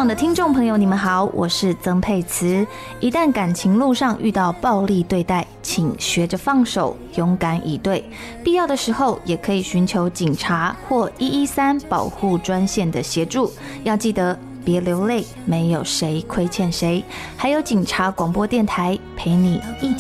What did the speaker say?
网的听众朋友，你们好，我是曾沛慈。一旦感情路上遇到暴力对待，请学着放手，勇敢以对。必要的时候，也可以寻求警察或113保护专线的协助。要记得别流泪，没有谁亏欠谁。还有警察广播电台陪你一起